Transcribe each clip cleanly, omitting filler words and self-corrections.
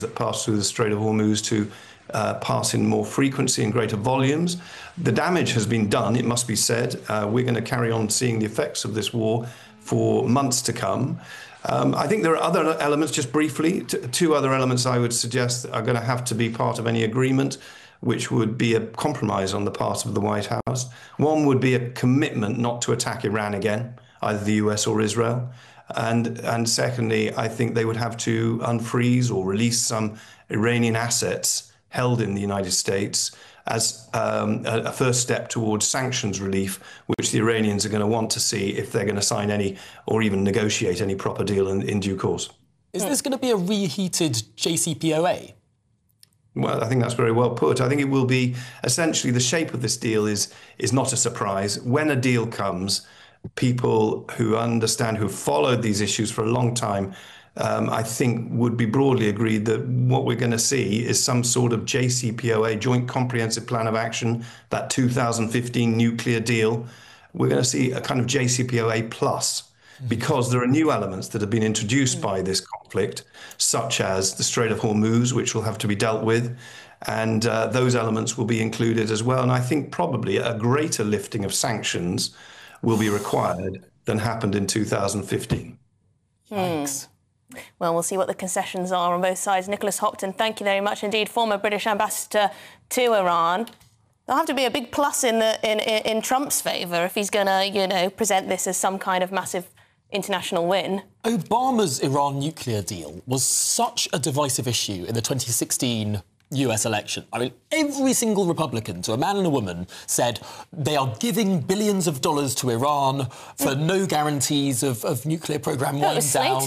that pass through the Strait of Hormuz to pass in more frequency and greater volumes. The damage has been done, it must be said. We're going to carry on seeing the effects of this war for months to come. I think there are other elements, just briefly, two other elements I would suggest are going to have to be part of any agreement, which would be a compromise on the part of the White House. One would be a commitment not to attack Iran again, either the US or Israel. And secondly, I think they would have to unfreeze or release some Iranian assets held in the United States as a first step towards sanctions relief, which the Iranians are going to want to see if they're going to sign any or even negotiate any proper deal in due course. Is this going to be a reheated JCPOA? Well, I think that's very well put. I think it will be essentially the shape of this deal is not a surprise. When a deal comes, people who understand, who have followed these issues for a long time, I think would be broadly agreed that what we're going to see is some sort of JCPOA, Joint Comprehensive Plan of Action, that 2015 nuclear deal. We're going to see a kind of JCPOA plus, because there are new elements that have been introduced by this conflict, such as the Strait of Hormuz, which will have to be dealt with, and those elements will be included as well. And I think probably a greater lifting of sanctions will be required than happened in 2015. Thanks. Well, we'll see what the concessions are on both sides. Nicholas Hopton, thank you very much indeed. Former British ambassador to Iran. There'll have to be a big plus in Trump's favour if he's going to, present this as some kind of massive international win. Obama's Iran nuclear deal was such a divisive issue in the 2016 US election. I mean, every single Republican, to a man and a woman, said they are giving billions of dollars to Iran for no guarantees of nuclear programme wind down.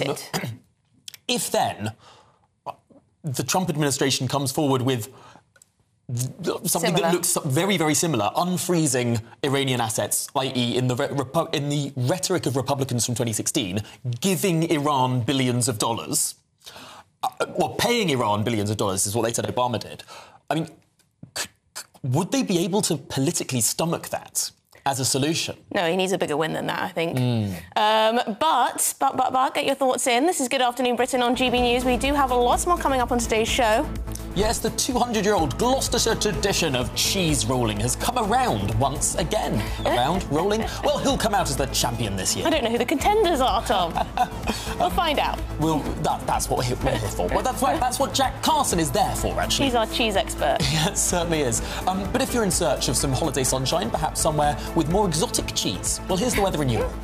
If then the Trump administration comes forward with something that looks very, very similar, unfreezing Iranian assets, i.e. in the rhetoric of Republicans from 2016, giving Iran billions of dollars, paying Iran billions of dollars is what they said Obama did. I mean, would they be able to politically stomach that as a solution? No, he needs a bigger win than that, I think. But, get your thoughts in. This is Good Afternoon Britain on GB News. We do have lots more coming up on today's show. Yes, the 200-year-old Gloucestershire tradition of cheese rolling has come around once again. Around, rolling? Well, who'll come out as the champion this year? I don't know who the contenders are, Tom. We'll find out. That's what we're here for. Well, that's what Jack Carson is there for, actually. He's our cheese expert. Yeah, it certainly is. But if you're in search of some holiday sunshine, perhaps somewhere with more exotic cheese, well, here's the weather in Europe.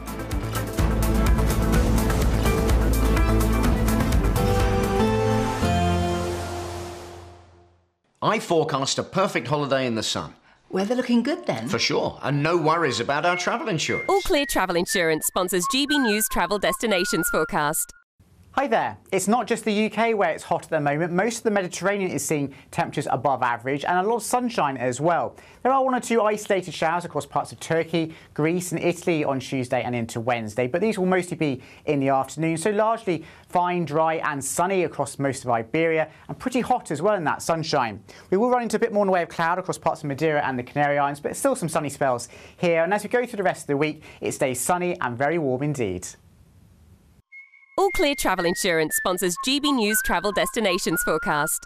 I forecast a perfect holiday in the sun. Weather looking good then? For sure, and no worries about our travel insurance. All Clear Travel Insurance sponsors GB News Travel Destinations forecast. Hi there. It's not just the UK where it's hot at the moment. Most of the Mediterranean is seeing temperatures above average and a lot of sunshine as well. There are one or two isolated showers across parts of Turkey, Greece and Italy on Tuesday and into Wednesday, but these will mostly be in the afternoon, so largely fine, dry and sunny across most of Iberia and pretty hot as well in that sunshine. We will run into a bit more in the way of cloud across parts of Madeira and the Canary Islands, but still some sunny spells here, and as we go through the rest of the week, it stays sunny and very warm indeed. All Clear Travel Insurance sponsors GB News Travel Destinations forecast.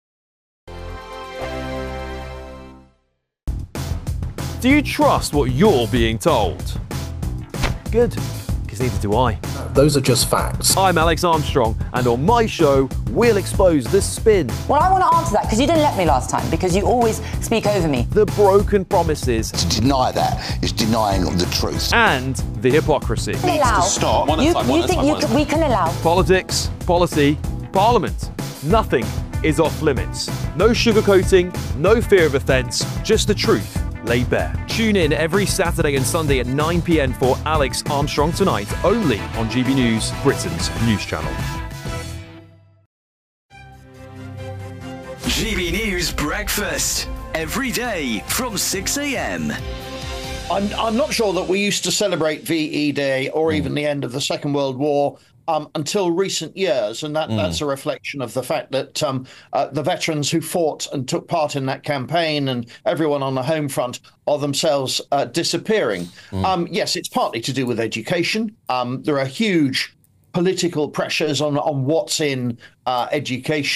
Do you trust what you're being told? Good, because neither do I. Those are just facts. I'm Alex Armstrong, and on my show, we'll expose the spin. Well, I want to answer that because you didn't let me last time, because you always speak over me. The broken promises. To deny that is denying the truth. And the hypocrisy. Needs to stop. You think we can allow? Politics, policy, parliament. Nothing is off limits. No sugarcoating, no fear of offence, just the truth laid bare. Tune in every Saturday and Sunday at 9 p.m. for Alex Armstrong Tonight, only on GB News, Britain's news channel. GB News Breakfast, every day from 6 a.m. I'm not sure that we used to celebrate VE Day or even the end of the Second World War until recent years, and that's a reflection of the fact that the veterans who fought and took part in that campaign and everyone on the home front are themselves disappearing. Yes, it's partly to do with education. There are huge political pressures on what's in education.